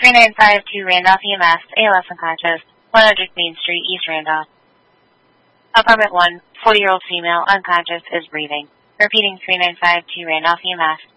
3952 Randolph EMS, ALS unconscious, 100 Main Street, East Randolph. Apartment 1, 40-year-old female, unconscious, is breathing. Repeating 3952 Randolph EMS.